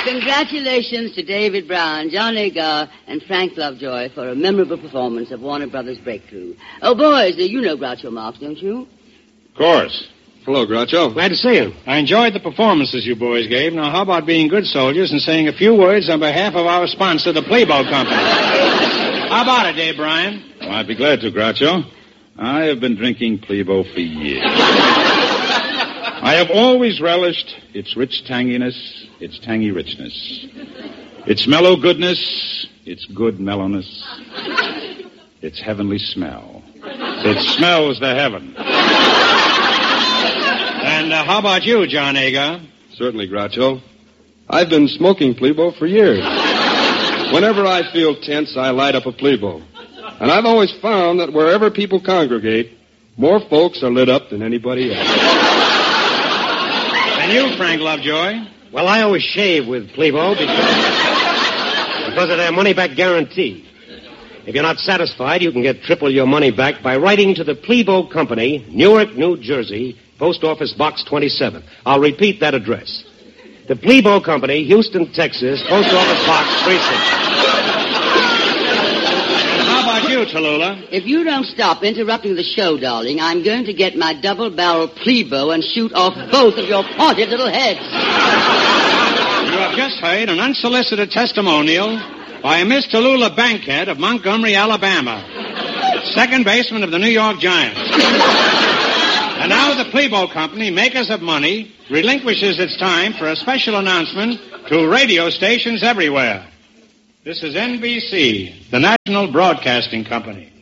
Congratulations to David Brown, John Agar, and Frank Lovejoy for a memorable performance of Warner Brothers Breakthrough. Oh, boys, you know Groucho Marx, don't you? Of course. Hello, Groucho. Glad to see you. I enjoyed the performances you boys gave. Now, how about being good soldiers and saying a few words on behalf of our sponsor, the Playboy Company? How about it, Dave Bryan? Well, I'd be glad to, Groucho. I have been drinking Plebo for years. I have always relished its rich tanginess, its tangy richness, its mellow goodness, its good mellowness, its heavenly smell. It smells the heaven. And how about you, John Agar? Certainly, Groucho. I've been smoking Plebo for years. Whenever I feel tense, I light up a Plebo. And I've always found that wherever people congregate, more folks are lit up than anybody else. And you, Frank Lovejoy? Well, I always shave with Plebo because of their money-back guarantee. If you're not satisfied, you can get triple your money back by writing to the Plebo Company, Newark, New Jersey, Post Office Box 27. I'll repeat that address. The Plebo Company, Houston, Texas, Post Office Box 36. How about you, Tallulah? If you don't stop interrupting the show, darling, I'm going to get my double-barrel Plebo and shoot off both of your pointed little heads. You have just heard an unsolicited testimonial by Miss Tallulah Bankhead of Montgomery, Alabama, second baseman of the New York Giants. And now the Plebo Company, makers of money, relinquishes its time for a special announcement to radio stations everywhere. This is NBC, the National Broadcasting Company.